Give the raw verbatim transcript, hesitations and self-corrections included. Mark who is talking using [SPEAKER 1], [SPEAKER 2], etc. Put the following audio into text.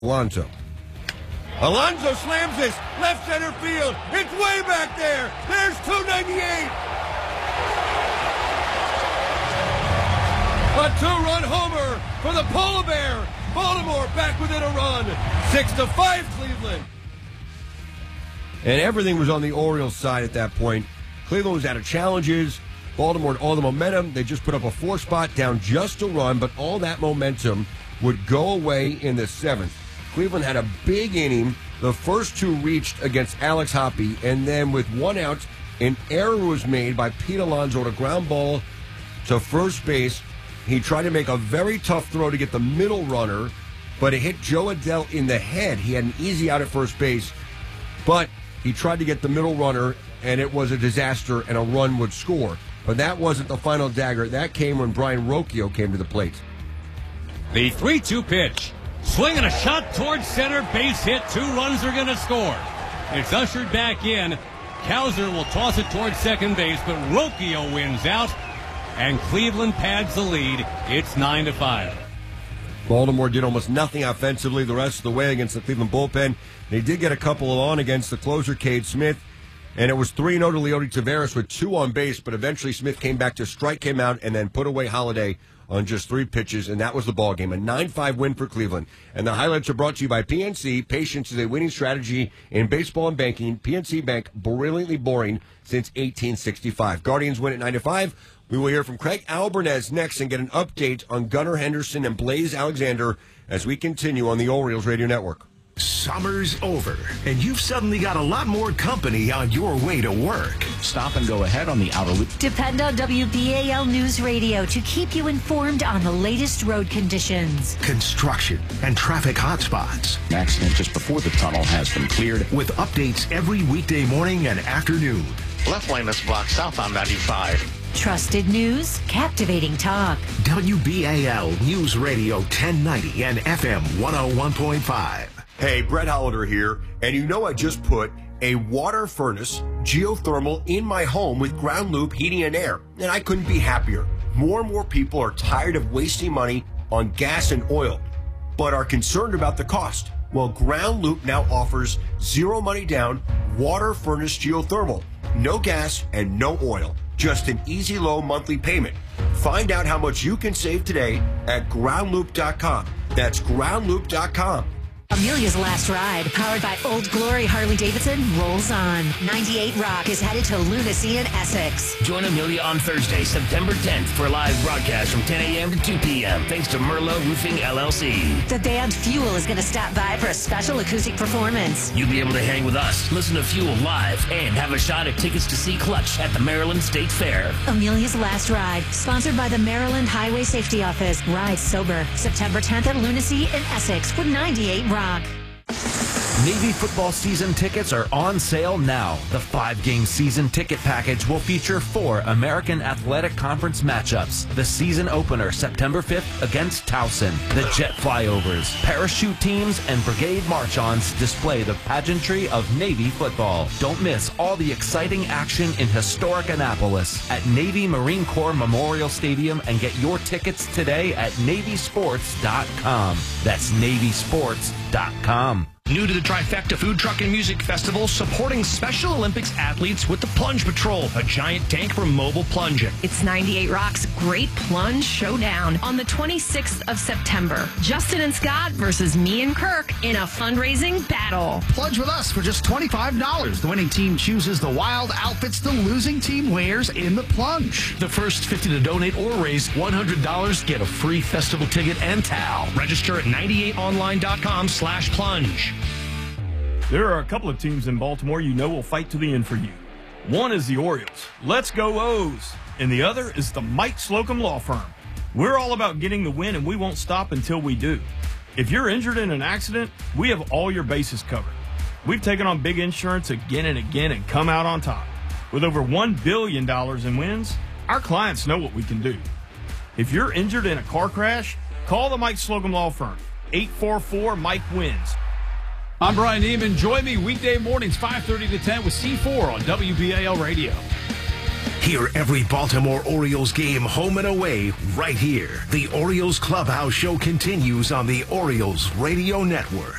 [SPEAKER 1] Alonso. Alonso slams this left center field. It's way back there. There's two ninety-eight. A two-run homer for the Polar Bear. Baltimore back within a run. Six to five, Cleveland. And everything was on the Orioles' side at that point. Cleveland was out of challenges. Baltimore had all the momentum. They just put up a four spot down just a run, but all that momentum would go away in the seventh. Cleveland had a big inning. The first two reached against Alex Hoppe, and then with one out, an error was made by Pete Alonso, a ground ball to first base. He tried to make a very tough throw to get the middle runner, but it hit Joe Adell in the head. He had an easy out at first base, but he tried to get the middle runner, and it was a disaster, and a run would score. But that wasn't the final dagger. That came when Brian Rocchio came to the plate.
[SPEAKER 2] The three two pitch. Swinging a shot towards center, base hit. Two runs are going to score. It's ushered back in. Cowser will toss it towards second base, but Rocchio wins out, and Cleveland pads the lead. It's nine to five.
[SPEAKER 1] Baltimore did almost nothing offensively the rest of the way against the Cleveland bullpen. They did get a couple on against the closer, Cade Smith, and it was three oh to Leody Taveras with two on base, but eventually Smith came back to strike him out and then put away Holiday on just three pitches, and that was the ball game. A nine five win for Cleveland. And the highlights are brought to you by P N C. Patience is a winning strategy in baseball and banking. P N C Bank, brilliantly boring since eighteen sixty-five. Guardians win at nine to five. We will hear from Craig Albernez next and get an update on Gunnar Henderson and Blaze Alexander as we continue on the Orioles Radio Network.
[SPEAKER 3] Summer's over, and you've suddenly got a lot more company on your way to work.
[SPEAKER 4] Stop and go ahead on the outer loop.
[SPEAKER 5] Depend on W B A L News Radio to keep you informed on the latest road conditions,
[SPEAKER 3] construction, and traffic hotspots.
[SPEAKER 4] An accident just before the tunnel has been cleared.
[SPEAKER 3] With updates every weekday morning and afternoon.
[SPEAKER 6] Left lane is blocked south on ninety-five.
[SPEAKER 5] Trusted news, captivating talk.
[SPEAKER 3] W B A L News Radio ten ninety and F M one oh one point five.
[SPEAKER 1] Hey, Brett Hollander here, and you know I just put a water furnace geothermal in my home with Ground Loop Heating and Air, and I couldn't be happier. More and more people are tired of wasting money on gas and oil, but are concerned about the cost. Well, Ground Loop now offers zero money down water furnace geothermal. No gas and no oil. Just an easy low monthly payment. Find out how much you can save today at ground loop dot com. That's ground loop dot com.
[SPEAKER 5] Amelia's Last Ride, powered by Old Glory Harley-Davidson, rolls on. ninety-eight Rock is headed to Lunacy in Essex.
[SPEAKER 7] Join Amelia on Thursday, September tenth for a live broadcast from ten a.m. to two p.m. thanks to Merlot Roofing, L L C.
[SPEAKER 5] The band Fuel is going to stop by for a special acoustic performance.
[SPEAKER 7] You'll be able to hang with us, listen to Fuel live, and have a shot at tickets to see Clutch at the Maryland State Fair.
[SPEAKER 5] Amelia's Last Ride, sponsored by the Maryland Highway Safety Office. Ride sober. September tenth at Lunacy in Essex with ninety-eight Rock.
[SPEAKER 8] Navy football season tickets are on sale now. The five-game season ticket package will feature four American Athletic Conference matchups. The season opener, September fifth, against Towson. The jet flyovers, parachute teams, and brigade march-ons display the pageantry of Navy football. Don't miss all the exciting action in historic Annapolis at Navy Marine Corps Memorial Stadium, and get your tickets today at navy sports dot com. That's navy sports dot com.
[SPEAKER 9] New to the Trifecta Food Truck and Music Festival, supporting Special Olympics athletes with the Plunge Patrol, a giant tank for mobile plunging.
[SPEAKER 10] It's ninety-eight Rock's Great Plunge Showdown on the twenty-sixth of September. Justin and Scott versus me and Kirk in a fundraising battle.
[SPEAKER 11] Plunge with us for just twenty-five dollars. The winning team chooses the wild outfits the losing team wears in the plunge.
[SPEAKER 9] The first fifty to donate or raise one hundred dollars get a free festival ticket and towel. Register at ninety-eight online dot com slash plunge.
[SPEAKER 12] There are a couple of teams in Baltimore you know will fight to the end for you. One is the Orioles. Let's go O's. And the other is the Mike Slocum Law Firm. We're all about getting the win, and we won't stop until we do. If you're injured in an accident, we have all your bases covered. We've taken on big insurance again and again and come out on top. With over one billion dollars in wins, our clients know what we can do. If you're injured in a car crash, call the Mike Slocum Law Firm. eight four four Mike wins.
[SPEAKER 13] I'm Brian Neiman. Join me weekday mornings, five thirty to ten with C four on W B A L Radio.
[SPEAKER 3] Hear every Baltimore Orioles game home and away right here. The Orioles Clubhouse Show continues on the Orioles Radio Network.